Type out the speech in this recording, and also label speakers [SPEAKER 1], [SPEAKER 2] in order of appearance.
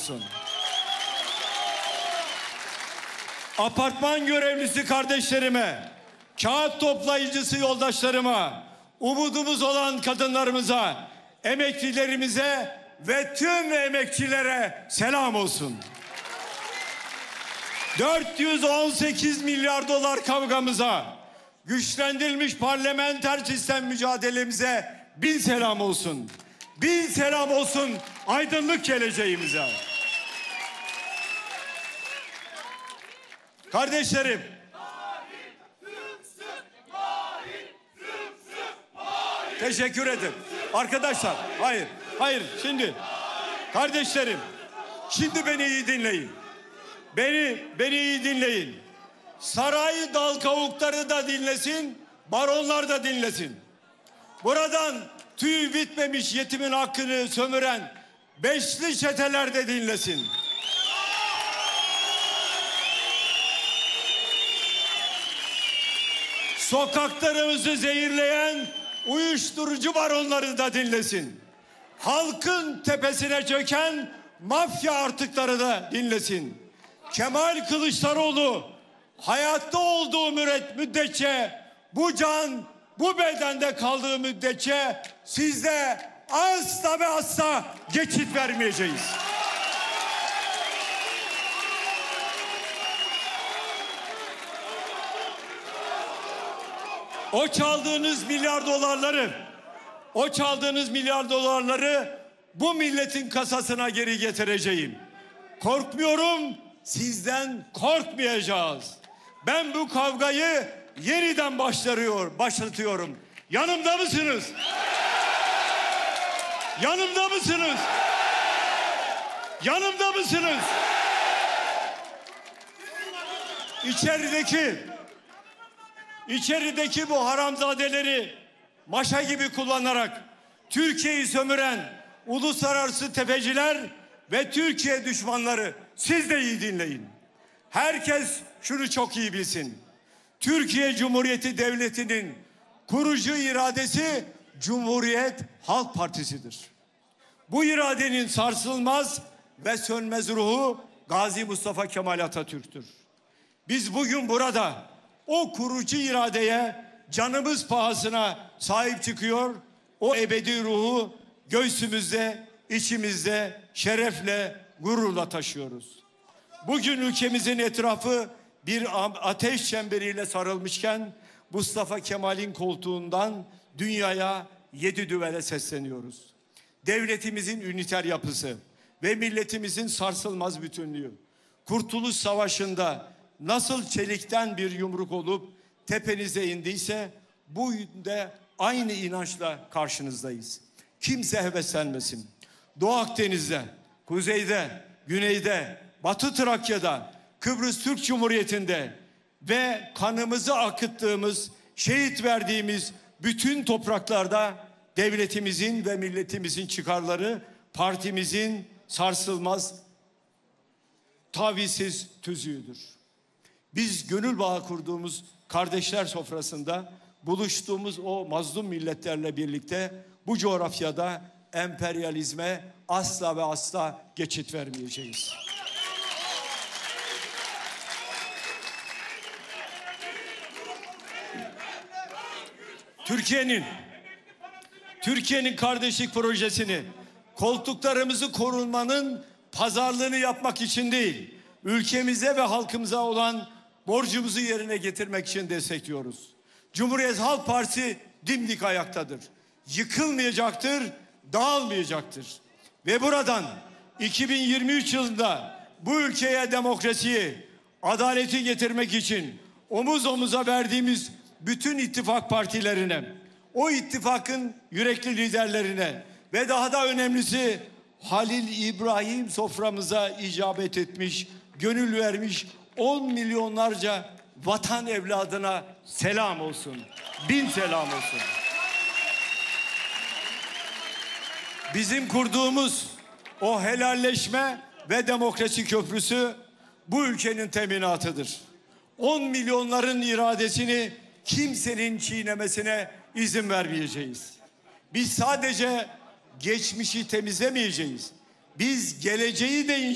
[SPEAKER 1] olsun. Apartman görevlisi kardeşlerime, kağıt toplayıcısı yoldaşlarıma, umudumuz olan kadınlarımıza, emeklilerimize ve tüm emekçilere selam olsun. 418 milyar dolar kavgamıza, güçlendirilmiş parlamenter sistem mücadelemize bin selam olsun. Bin selam olsun aydınlık geleceğimize. Kardeşlerim, teşekkür ederim. Arkadaşlar, hayır, şimdi kardeşlerim, şimdi beni iyi dinleyin. Beni iyi dinleyin. Saray dal kavukları da dinlesin, baronlar da dinlesin. Buradan tüy bitmemiş yetimin hakkını sömüren beşli çeteler de dinlesin. Sokaklarımızı zehirleyen uyuşturucu baronları da dinlesin. Halkın tepesine çöken mafya artıkları da dinlesin. Kemal Kılıçdaroğlu hayatta olduğu müddetçe, bu can bu bedende kaldığı müddetçe sizde asla ve asla geçit vermeyeceğiz. O çaldığınız milyar dolarları bu milletin kasasına geri getireceğim. Korkmuyorum, sizden korkmayacağız. Ben bu kavgayı yeniden başlatıyorum. Yanımda mısınız? Yanımda mısınız? Yanımda mısınız? İçerideki bu haramzadeleri maşa gibi kullanarak Türkiye'yi sömüren uluslararası tefeciler ve Türkiye düşmanları, siz de iyi dinleyin. Herkes şunu çok iyi bilsin. Türkiye Cumhuriyeti Devleti'nin kurucu iradesi Cumhuriyet Halk Partisi'dir. Bu iradenin sarsılmaz ve sönmez ruhu Gazi Mustafa Kemal Atatürk'tür. Biz bugün burada o kurucu iradeye canımız pahasına sahip çıkıyor, o ebedi ruhu göğsümüzde, içimizde şerefle, gururla taşıyoruz. Bugün ülkemizin etrafı bir ateş çemberiyle sarılmışken Mustafa Kemal'in koltuğundan dünyaya 7 düvele sesleniyoruz. Devletimizin üniter yapısı ve milletimizin sarsılmaz bütünlüğü, Kurtuluş Savaşı'nda nasıl çelikten bir yumruk olup tepenize indiyse, bugün de aynı inançla karşınızdayız. Kimse heveslenmesin. Doğu Akdeniz'de, kuzeyde, güneyde, Batı Trakya'da, Kıbrıs Türk Cumhuriyeti'nde ve kanımızı akıttığımız, şehit verdiğimiz bütün topraklarda devletimizin ve milletimizin çıkarları partimizin sarsılmaz, tavizsiz tüzüğüdür. Biz gönül bağı kurduğumuz kardeşler sofrasında buluştuğumuz o mazlum milletlerle birlikte bu coğrafyada emperyalizme asla ve asla geçit vermeyeceğiz. Türkiye'nin kardeşlik projesini koltuklarımızı korunmanın pazarlığını yapmak için değil, ülkemize ve halkımıza olan borcumuzu yerine getirmek için destekliyoruz. Cumhuriyet Halk Partisi dimdik ayaktadır. Yıkılmayacaktır, dağılmayacaktır. Ve buradan 2023 yılında bu ülkeye demokrasiyi, adaleti getirmek için omuz omuza verdiğimiz bütün ittifak partilerine, o ittifakın yürekli liderlerine ve daha da önemlisi Halil İbrahim soframıza icabet etmiş, gönül vermiş 10 milyonlarca vatan evladına selam olsun. Bin selam olsun. Bizim kurduğumuz o helalleşme ve demokrasi köprüsü bu ülkenin teminatıdır. 10 milyonların iradesini kimsenin çiğnemesine izin vermeyeceğiz. Biz sadece geçmişi temizlemeyeceğiz. Biz geleceği de